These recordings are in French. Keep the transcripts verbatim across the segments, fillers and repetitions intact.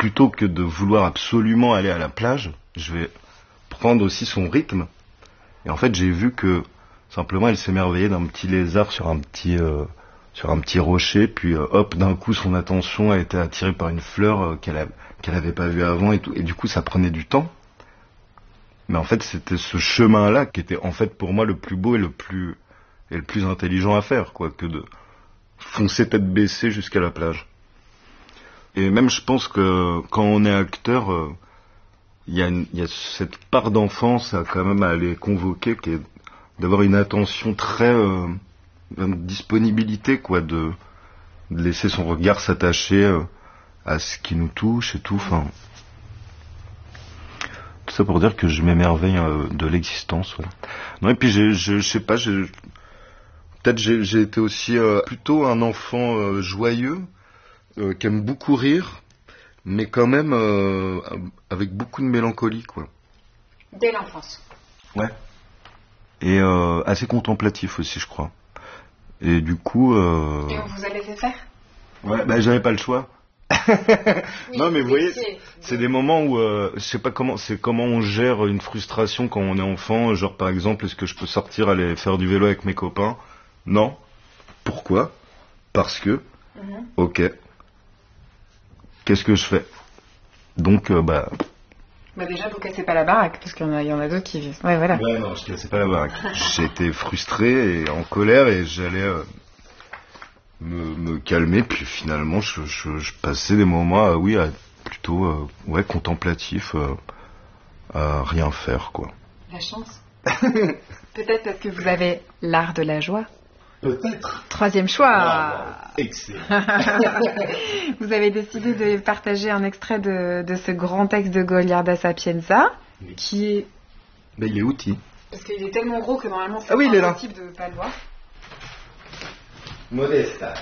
plutôt que de vouloir absolument aller à la plage, je vais prendre aussi son rythme. Et en fait, j'ai vu que simplement, elle s'émerveillait d'un petit lézard sur un petit euh, sur un petit rocher, puis euh, hop, d'un coup, son attention a été attirée par une fleur euh, qu'elle a, qu'elle avait pas vue avant et tout. Et du coup, ça prenait du temps. Mais en fait, c'était ce chemin-là qui était en fait pour moi le plus beau et le plus et le plus intelligent à faire, quoi, que de foncer tête baissée jusqu'à la plage. Et même, je pense que quand on est acteur, il euh, y, y a cette part d'enfance à quand même à aller convoquer, qui est d'avoir une attention très euh, une disponibilité, quoi, de, de laisser son regard s'attacher euh, à ce qui nous touche et tout. Enfin, tout ça pour dire que je m'émerveille euh, de l'existence. Ouais. Non, et puis j'ai, je, je sais pas, j'ai, peut-être j'ai, j'ai été aussi euh, plutôt un enfant euh, joyeux. Euh, qui aime beaucoup rire, mais quand même euh, avec beaucoup de mélancolie, quoi. Dès l'enfance. Ouais. Et euh, assez contemplatif aussi, je crois. Et du coup... Euh... Et on vous a laissé faire ? Ouais, bah j'avais pas le choix. Oui, non, mais vous voyez, c'est, c'est des moments où, euh, je sais pas comment, c'est comment on gère une frustration quand on est enfant. Genre, par exemple, est-ce que je peux sortir, aller faire du vélo avec mes copains ? Non. Pourquoi ? Parce que... Mm-hmm. Ok. Qu'est-ce que je fais ? Donc, euh, bah... Bah déjà, vous cassez pas la baraque, parce qu'il y en a, il y en a d'autres qui vivent. Ouais, voilà. Ouais, non, je cassais pas la baraque. J'étais frustré et en colère et j'allais euh, me, me calmer. Puis finalement, je, je, je passais des moments, euh, oui, à, plutôt, euh, ouais, contemplatifs, euh, à rien faire, quoi. La chance. Peut-être parce que vous avez l'art de la joie. Peut-être. Troisième choix. Ah, excellent. Vous avez décidé de partager un extrait de, de ce grand texte de Goliarda Sapienza, oui. Qui est... Ben, il est outil. Parce qu'il est tellement gros que normalement c'est ah oui, impossible de ne pas le voir. Modesta.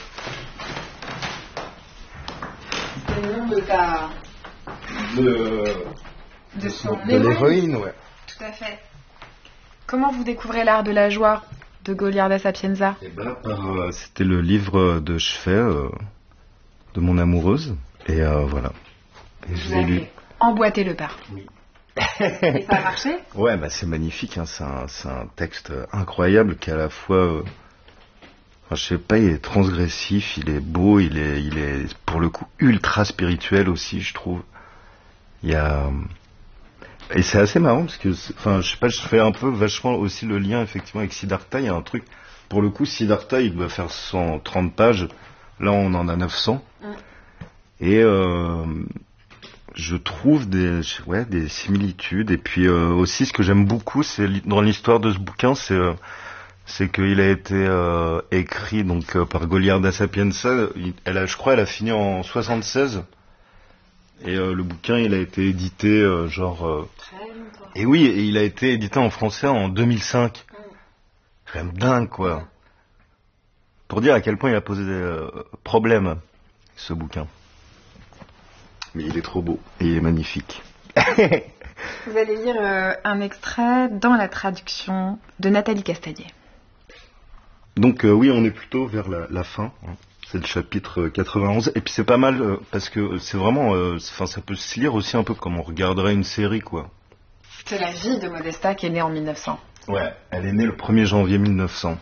C'est le nom de ta... De... De, son de l'héroïne, ouais. Tout à fait. Comment vous découvrez l'art de la joie de Goliarda Sapienza? Eh ben, euh, c'était le livre de chevet euh, de mon amoureuse. Et euh, voilà. Et je l'ai lu. Emboîter le pas. Oui. Et ça a marché? Ouais, bah, c'est magnifique. Hein. C'est, un, c'est un texte incroyable qui est à la fois... Euh, enfin, je sais pas, il est transgressif, il est beau, il est, il est pour le coup ultra spirituel aussi, je trouve. Il y a... Et c'est assez marrant parce que, enfin, je sais pas, je fais un peu vachement aussi le lien effectivement avec Siddhartha. Il y a un truc, pour le coup, Siddhartha, il doit faire cent trente pages. Là, on en a neuf cents. Mm. Et euh, je trouve des, ouais, des similitudes. Et puis euh, aussi, ce que j'aime beaucoup, c'est dans l'histoire de ce bouquin, c'est, euh, c'est qu'il a été euh, écrit donc euh, par Goliarda Sapienza. Elle a, je crois, elle a fini en soixante-seize. Et euh, le bouquin, il a été édité euh, genre... Euh... Et oui, et il a été édité en français en deux mille cinq. Mm. C'est quand même dingue, quoi. Pour dire à quel point il a posé des euh, problèmes, ce bouquin. Mais il est trop beau et il est magnifique. Vous allez lire euh, un extrait dans la traduction de Nathalie Castagnier. Donc euh, oui, on est plutôt vers la, la fin. Hein. C'est le chapitre quatre-vingt-onze. Et puis c'est pas mal euh, parce que c'est vraiment... Enfin, euh, ça peut se lire aussi un peu comme on regarderait une série, quoi. C'est la vie de Modesta qui est née en mille neuf cents. Ouais, elle est née le premier janvier mille neuf cents.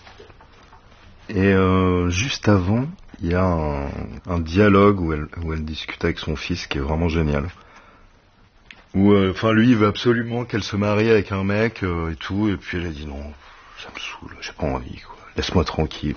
Et euh, juste avant, il y a un, un dialogue où elle, où elle discute avec son fils qui est vraiment génial. Où, enfin, euh, lui, il veut absolument qu'elle se marie avec un mec euh, et tout. Et puis elle a dit non, ça me saoule, j'ai pas envie, quoi. Laisse-moi tranquille.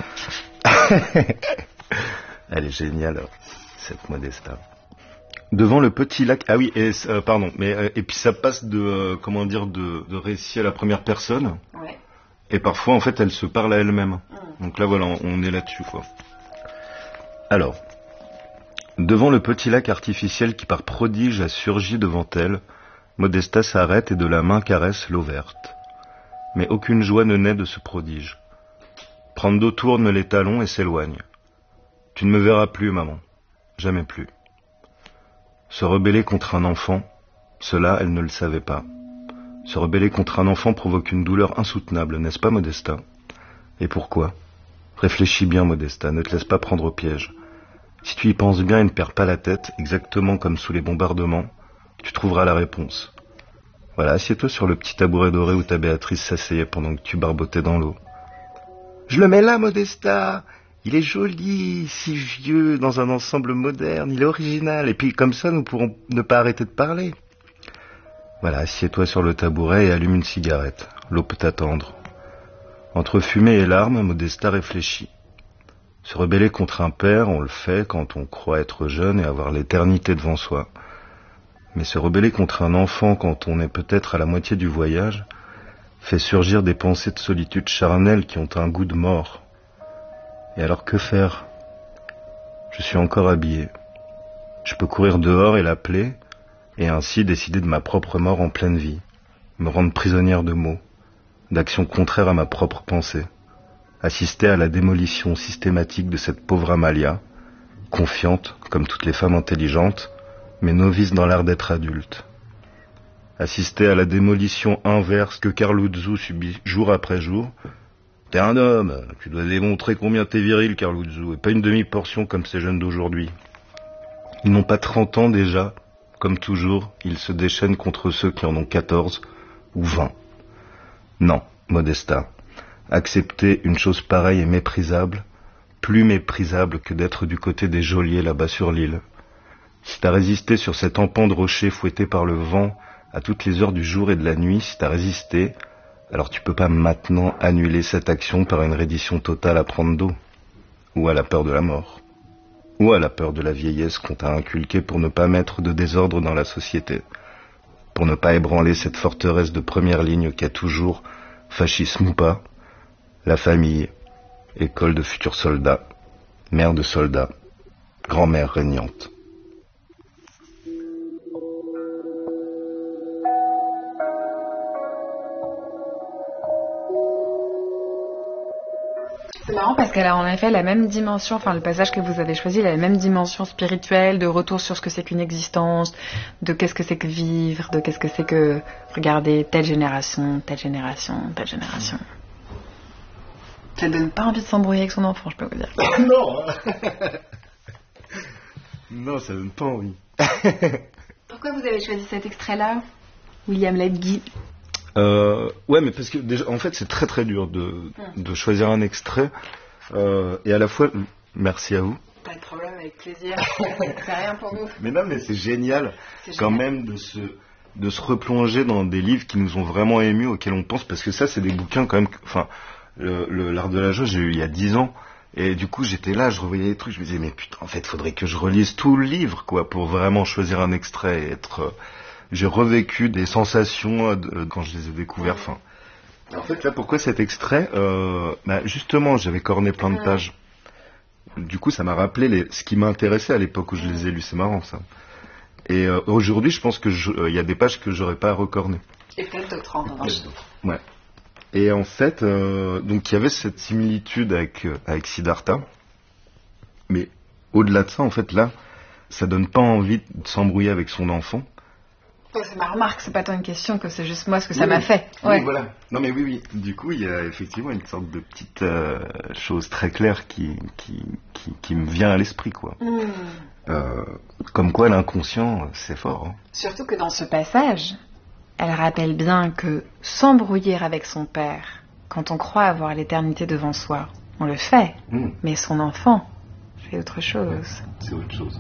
Elle est géniale, cette Modesta. Devant le petit lac. Ah oui, et, euh, pardon. Mais euh, et puis ça passe de euh, comment dire de, de récit à la première personne. Ouais. Et parfois, en fait, elle se parle à elle-même. Mmh. Donc là, voilà, on, on est là-dessus, quoi. Alors, devant le petit lac artificiel qui par prodige a surgi devant elle, Modesta s'arrête et de la main caresse l'eau verte. Mais aucune joie ne naît de ce prodige. Prando tourne les talons et s'éloigne. Tu ne me verras plus, maman. Jamais plus. Se rebeller contre un enfant, cela, elle ne le savait pas. Se rebeller contre un enfant provoque une douleur insoutenable, n'est-ce pas, Modesta? Et pourquoi? Réfléchis bien, Modesta, ne te laisse pas prendre au piège. Si tu y penses bien et ne perds pas la tête, exactement comme sous les bombardements, tu trouveras la réponse. Voilà, assieds-toi sur le petit tabouret doré où ta Béatrice s'asseyait pendant que tu barbotais dans l'eau. Je le mets là, Modesta. Il est joli, si vieux, dans un ensemble moderne, il est original. Et puis comme ça, nous pourrons ne pas arrêter de parler. Voilà, assieds-toi sur le tabouret et allume une cigarette. L'eau peut t'attendre. Entre fumée et larmes, Modesta réfléchit. Se rebeller contre un père, on le fait quand on croit être jeune et avoir l'éternité devant soi. Mais se rebeller contre un enfant quand on est peut-être à la moitié du voyage, fait surgir des pensées de solitude charnelle qui ont un goût de mort. Et alors que faire? Je suis encore habillé. Je peux courir dehors et l'appeler, et ainsi décider de ma propre mort en pleine vie, me rendre prisonnière de mots, d'actions contraires à ma propre pensée, assister à la démolition systématique de cette pauvre Amalia, confiante, comme toutes les femmes intelligentes, mais novice dans l'art d'être adulte. Assister à la démolition inverse que Carluzzo subit jour après jour. T'es un homme, tu dois démontrer combien t'es viril, Carluzzo, et pas une demi-portion comme ces jeunes d'aujourd'hui. Ils n'ont pas trente ans déjà, comme toujours, ils se déchaînent contre ceux qui en ont quatorze ou vingt. Non, Modesta, accepter une chose pareille est méprisable, plus méprisable que d'être du côté des geôliers là-bas sur l'île. Si t'as résisté sur cet empan de rocher fouetté par le vent à toutes les heures du jour et de la nuit, si t'as résisté, alors tu peux pas maintenant annuler cette action par une reddition totale à prendre d'eau, ou à la peur de la mort, ou à la peur de la vieillesse qu'on t'a inculquée pour ne pas mettre de désordre dans la société, pour ne pas ébranler cette forteresse de première ligne qui a toujours, fascisme ou pas, la famille, école de futurs soldats, mère de soldats, grand-mère régnante. C'est marrant parce qu'elle a en effet la même dimension, enfin le passage que vous avez choisi, elle a la même dimension spirituelle, de retour sur ce que c'est qu'une existence, de qu'est-ce que c'est que vivre, de qu'est-ce que c'est que regarder telle génération, telle génération, telle génération. Ça donne pas envie de s'embrouiller avec son enfant, je peux vous dire. Non. Non, ça donne pas envie. Pourquoi vous avez choisi cet extrait-là, William Ledguy? Euh, ouais, mais parce que déjà, en fait, c'est très très dur de, de choisir un extrait. Euh, et à la fois, merci à vous. Pas de problème, avec plaisir. C'est rien pour nous. Mais non, mais c'est génial, c'est quand génial. même de se, de se replonger dans des livres qui nous ont vraiment émus, auxquels on pense, parce que ça, c'est des bouquins quand même. Enfin, le, le, l'art de la joie, j'ai eu il y a dix ans. Et du coup, j'étais là, je revoyais les trucs, je me disais, mais putain, en fait, faudrait que je relise tout le livre, quoi, pour vraiment choisir un extrait et être. Euh, j'ai revécu des sensations euh, quand je les ai découverts. Enfin, en fait, là, pourquoi cet extrait euh, bah, justement, j'avais corné plein de pages. Du coup, ça m'a rappelé les, ce qui m'intéressait à l'époque où je les ai lus. C'est marrant, ça. Et euh, aujourd'hui, je pense que il euh, y a des pages que j'aurais pas recornées. Et peut-être d'autres en revanche. Ouais. Et en fait, euh, donc il y avait cette similitude avec euh, avec Siddhartha. Mais au-delà de ça, en fait, là, ça donne pas envie de s'embrouiller avec son enfant. C'est ma remarque, c'est pas tant une question que c'est juste moi ce que ça oui, m'a fait. Ouais. Oui, voilà. Non mais oui, oui. Du coup, il y a effectivement une sorte de petite euh, chose très claire qui, qui, qui, qui me vient à l'esprit, quoi. Mm. Euh, comme quoi l'inconscient, c'est fort. Hein. Surtout que dans ce passage, elle rappelle bien que s'embrouiller avec son père, quand on croit avoir l'éternité devant soi, on le fait. Mm. Mais son enfant, c'est autre chose. C'est autre chose.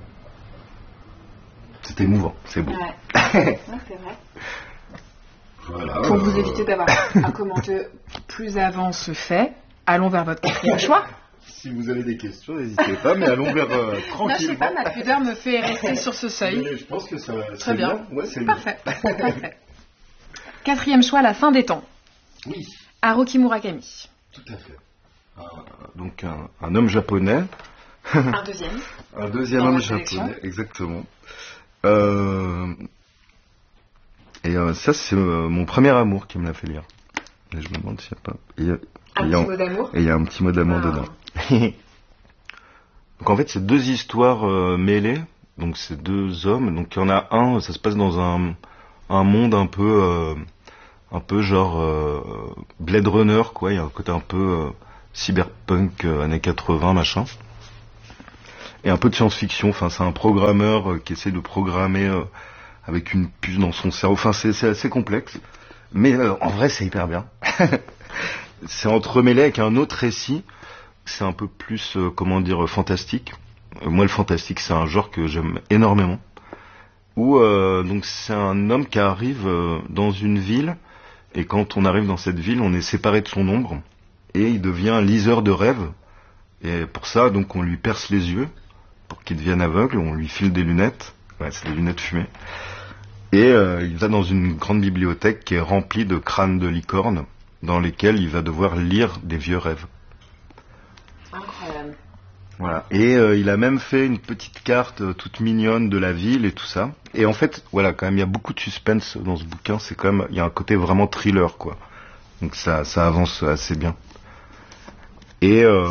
C'est émouvant, c'est beau. Ouais. Ouais, c'est vrai. Voilà, Pour euh... vous éviter d'avoir à commenter plus avant ce fait, allons vers votre quatrième choix. Si vous avez des questions, n'hésitez pas, mais allons vers euh, tranquillement. Non, je sais pas, ma pudeur me fait rester sur ce seuil. Mais je pense que ça va. Très bien. bien. Ouais, c'est parfait. Parfait. Quatrième choix, la fin des temps. Oui. Haruki Murakami. Tout à fait. Euh, donc un, un homme japonais. Un deuxième. Un deuxième homme japonais, exactement. Euh, et euh, ça, c'est euh, mon premier amour qui me l'a fait lire. Et je me demande s'il n'y a pas. Il y a, un il y a, petit mot d'amour. Et il y a un petit mot d'amour ah. dedans. Donc en fait, c'est deux histoires euh, mêlées. Donc c'est deux hommes. Donc il y en a un, ça se passe dans un, un monde un peu, euh, un peu genre euh, Blade Runner, quoi. Il y a un côté un peu euh, cyberpunk euh, années quatre-vingts, machin. et un peu de science-fiction. Enfin, c'est un programmeur euh, qui essaie de programmer euh, avec une puce dans son cerveau. Enfin, c'est, c'est assez complexe, mais euh, en vrai, c'est hyper bien. C'est entremêlé avec un autre récit. C'est un peu plus, euh, comment dire, euh, fantastique. Euh, moi, le fantastique, c'est un genre que j'aime énormément. Où euh, donc c'est un homme qui arrive euh, dans une ville, et quand on arrive dans cette ville, on est séparé de son ombre, et il devient un liseur de rêves. Et pour ça, donc, on lui perce les yeux pour qu'il devienne aveugle. On lui file des lunettes. Ouais, c'est des lunettes fumées. Et euh, il va dans une grande bibliothèque qui est remplie de crânes de licorne, dans lesquels il va devoir lire des vieux rêves. Incroyable. Voilà. Et euh, il a même fait une petite carte euh, toute mignonne de la ville et tout ça. Et en fait, voilà, quand même, il y a beaucoup de suspense dans ce bouquin. C'est quand même, il y a un côté vraiment thriller, quoi. Donc ça, ça avance assez bien. Et euh...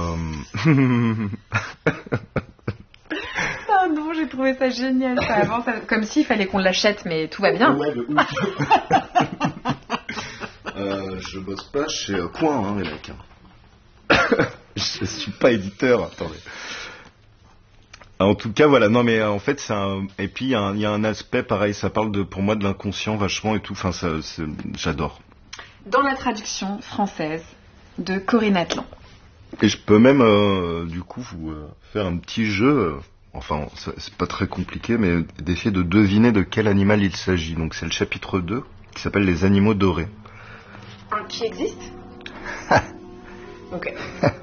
Ah non, j'ai trouvé ça génial. Ça avance comme s'il fallait qu'on l'achète, mais tout va bien. Ouais, de ouf. euh, je bosse pas chez Point, hein, les mecs. Je suis pas éditeur, attendez. En tout cas, voilà. Non, mais en fait, c'est un. Et puis il y, y a un aspect pareil. Ça parle de, pour moi, de l'inconscient vachement et tout. Enfin, ça, c'est... j'adore. Dans la traduction française de Corinne Atlan. Et je peux même, euh, du coup, vous euh, faire un petit jeu. Euh, enfin, c'est, c'est pas très compliqué, mais d'essayer de deviner de quel animal il s'agit. Donc, c'est le chapitre deux qui s'appelle Les animaux dorés. Un qui existe. Ok.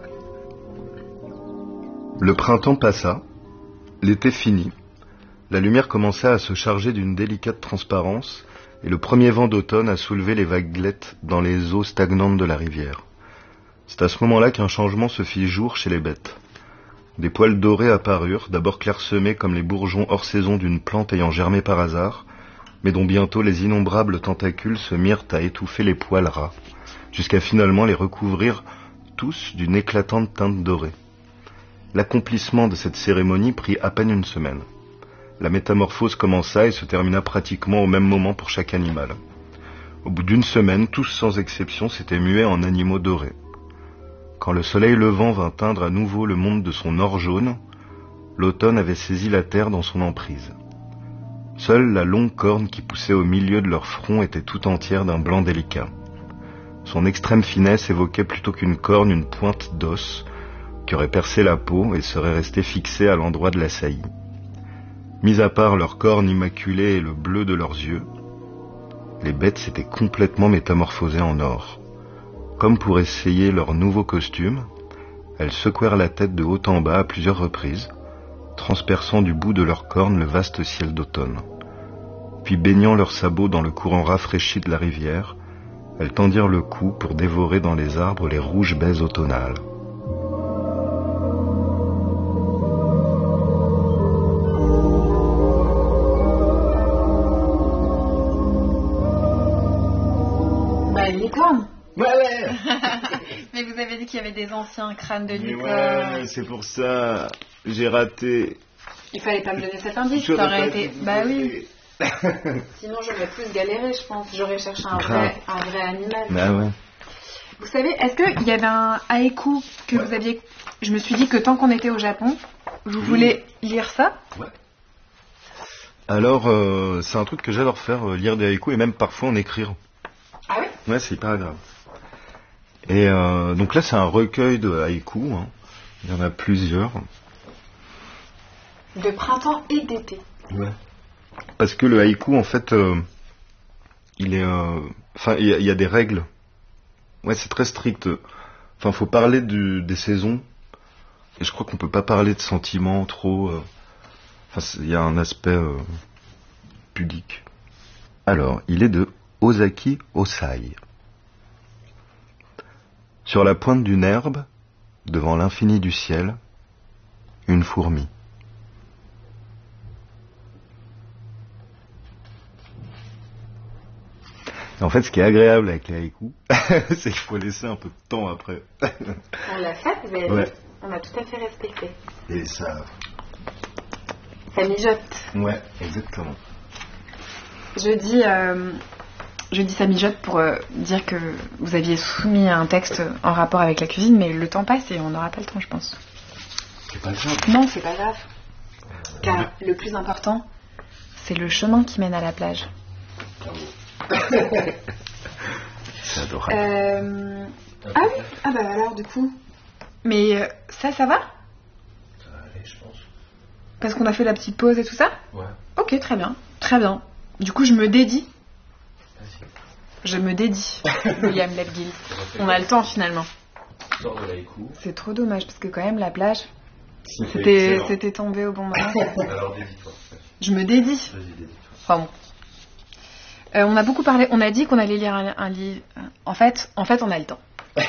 Le printemps passa, l'été fini, la lumière commença à se charger d'une délicate transparence, et le premier vent d'automne a soulevé les vaguelettes dans les eaux stagnantes de la rivière. C'est à ce moment-là qu'un changement se fit jour chez les bêtes. Des poils dorés apparurent, d'abord clairsemés comme les bourgeons hors saison d'une plante ayant germé par hasard, mais dont bientôt les innombrables tentacules se mirent à étouffer les poils ras, jusqu'à finalement les recouvrir tous d'une éclatante teinte dorée. L'accomplissement de cette cérémonie prit à peine une semaine. La métamorphose commença et se termina pratiquement au même moment pour chaque animal. Au bout d'une semaine, tous sans exception s'étaient mués en animaux dorés. Quand le soleil levant vint teindre à nouveau le monde de son or jaune, l'automne avait saisi la terre dans son emprise. Seule la longue corne qui poussait au milieu de leur front était tout entière d'un blanc délicat. Son extrême finesse évoquait plutôt qu'une corne une pointe d'os qui aurait percé la peau et serait restée fixée à l'endroit de la saillie. Mis à part leur corne immaculée et le bleu de leurs yeux, les bêtes s'étaient complètement métamorphosées en or. Comme pour essayer leur nouveau costume, elles secouèrent la tête de haut en bas à plusieurs reprises, transperçant du bout de leurs cornes le vaste ciel d'automne. Puis baignant leurs sabots dans le courant rafraîchi de la rivière, elles tendirent le cou pour dévorer dans les arbres les rouges baies automnales. Bah, une licorne. Ouais, ouais. Mais vous avez dit qu'il y avait des anciens crânes de Mais licorne. ouais, c'est pour ça. J'ai raté. Il fallait pas me donner cet indice, J'aurais ça aurait pas été... dû vous Bah donner. oui. Sinon j'aurais plus galéré, je pense. J'aurais cherché un Grave. vrai, un vrai animal. Bah ouais. Vous savez, est-ce qu'il y avait un haïku que Ouais. vous aviez... Je me suis dit que tant qu'on était au Japon, vous voulez lire ça. Ouais. Alors, euh, c'est un truc que j'adore faire, euh, lire des haïkus et même parfois en écrire. Ah oui? Ouais, c'est hyper agréable. Et euh, donc là, c'est un recueil de haïkus. Hein. Il y en a plusieurs. De printemps et d'été. Ouais. Parce que le haïku, en fait, euh, il est, euh, enfin, il y, a- il y a des règles. Ouais, c'est très strict. Enfin, faut parler du, des saisons. Et je crois qu'on peut pas parler de sentiments trop. euh, Enfin, c'est- il y a un aspect euh, pudique. Alors, il est de Ozaki Osai. Sur la pointe d'une herbe, devant l'infini du ciel, une fourmi. En fait, ce qui est agréable avec les haïkus, c'est qu'il faut laisser un peu de temps après. On l'a fait, vous avez Ouais. dit. On a tout à fait respecté. Et ça... Ça mijote. Ouais, exactement. Je dis, euh, je dis ça mijote pour euh, dire que vous aviez soumis un texte en rapport avec la cuisine, mais le temps passe et on n'aura pas le temps, je pense. C'est pas grave. Non, c'est pas grave. Car le plus important, c'est le chemin qui mène à la plage. C'est adorable. Euh... Ah oui. Ah bah alors du coup. Mais euh, ça, ça va? Ça va aller, je pense. Parce qu'on a fait la petite pause et tout ça? Ouais. Ok, très bien. Très bien. Du coup, je me dédie. Vas-y. Je me dédie, William Lapguil. On a le temps finalement. Sors de l'haïku. C'est trop dommage parce que quand même la plage, C'était c'était, excellent. c'était tombé au bon moment. Alors dédie-toi. Je me dédie. Vas-y, dédie-toi. Enfin bon. Euh, on a beaucoup parlé, on a dit qu'on allait lire un, un livre. En fait, en fait, on a le temps.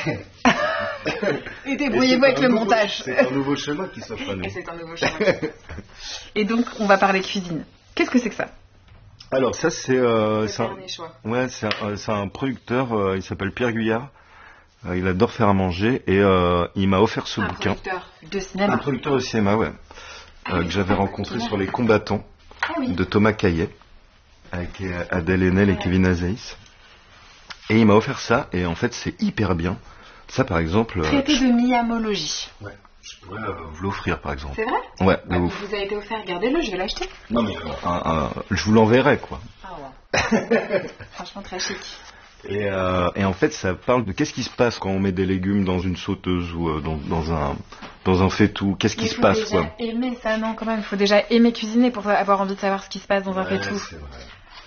Et débrouillez-vous avec le nouveau, montage. C'est un nouveau chemin qui s'offre à nous. Et c'est un nouveau chemin. Et donc, on va parler cuisine. Qu'est-ce que c'est que ça? Alors ça c'est euh, Le c'est un, dernier choix. ouais, c'est un, c'est un producteur, euh, il s'appelle Pierre Guyard. Euh, il adore faire à manger et euh, il m'a offert ce Un bouquin. producteur de cinéma. Un producteur de cinéma, ouais. Euh, que j'avais rencontré sur Les Combattants Ah oui. de Thomas Caillet avec euh, Adèle Haenel et Kevin Azaïs. Et il m'a offert ça et en fait c'est hyper bien. Ça par exemple. euh, Traité de miamologie. Ouais. Je pourrais euh, vous l'offrir par exemple. C'est vrai? Ouais, de Ah, ouf. vous a été offert, gardez-le, je vais l'acheter. Non mais euh, un- un- je vous l'enverrai quoi. Ah ouais. Franchement très chic. Et, euh, et en fait, ça parle de qu'est-ce qui se passe quand on met des légumes dans une sauteuse ou euh, dans, dans un dans un faitout. Qu'est-ce qui Il se faut passe déjà quoi. aimer ça, non quand même. Il faut déjà aimer cuisiner pour avoir envie de savoir ce qui se passe dans un Ouais, faitout. c'est vrai.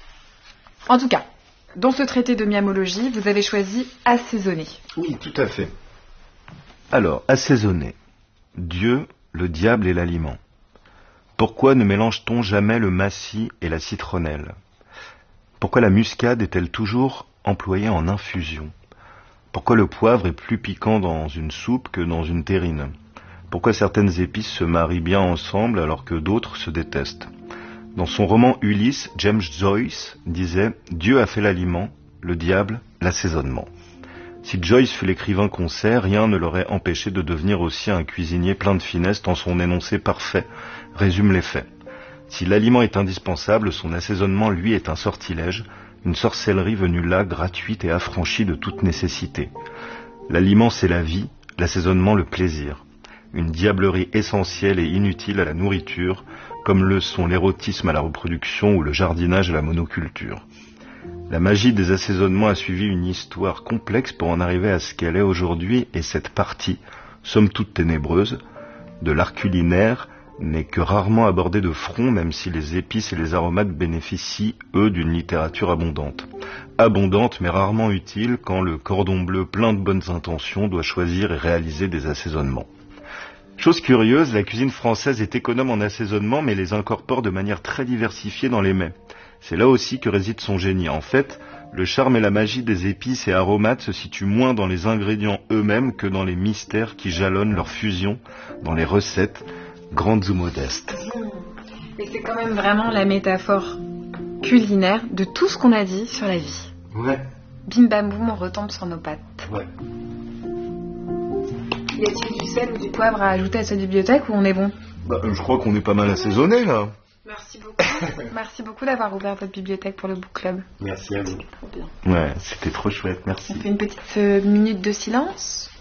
En tout cas, dans ce traité de miamologie, vous avez choisi assaisonner. Oui, tout à fait. Alors, assaisonner. Dieu, le diable et l'aliment. Pourquoi ne mélange-t-on jamais le massis et la citronnelle? Pourquoi la muscade est-elle toujours employée en infusion? Pourquoi le poivre est plus piquant dans une soupe que dans une terrine? Pourquoi certaines épices se marient bien ensemble alors que d'autres se détestent? Dans son roman Ulysse, James Joyce disait « Dieu a fait l'aliment, le diable l'assaisonnement ». Si Joyce fut l'écrivain qu'on sait, rien ne l'aurait empêché de devenir aussi un cuisinier plein de finesse tant son énoncé parfait résume les faits. Si l'aliment est indispensable, son assaisonnement, lui, est un sortilège, une sorcellerie venue là, gratuite et affranchie de toute nécessité. L'aliment, c'est la vie, l'assaisonnement, le plaisir. Une diablerie essentielle et inutile à la nourriture, comme le sont l'érotisme à la reproduction ou le jardinage à la monoculture. La magie des assaisonnements a suivi une histoire complexe pour en arriver à ce qu'elle est aujourd'hui, et cette partie, somme toute ténébreuse, de l'art culinaire n'est que rarement abordée de front, même si les épices et les aromates bénéficient, eux, d'une littérature abondante. Abondante, mais rarement utile quand le cordon bleu plein de bonnes intentions doit choisir et réaliser des assaisonnements. Chose curieuse, la cuisine française est économe en assaisonnement, mais les incorpore de manière très diversifiée dans les mets. C'est là aussi que réside son génie. En fait, le charme et la magie des épices et aromates se situent moins dans les ingrédients eux-mêmes que dans les mystères qui jalonnent leur fusion dans les recettes, grandes ou modestes. Et c'est quand même vraiment la métaphore culinaire de tout ce qu'on a dit sur la vie. Ouais, Bim bam boum, on retombe sur nos pattes. ouais. Y a-t-il du sel ou du poivre à ajouter à cette bibliothèque ou on est bon? Bah, je crois qu'on est pas mal assaisonné là. Merci beaucoup. Merci beaucoup d'avoir ouvert votre bibliothèque pour le book club. Merci à vous. Trop bien. Ouais, c'était trop chouette, merci. On fait une petite euh, minute de silence.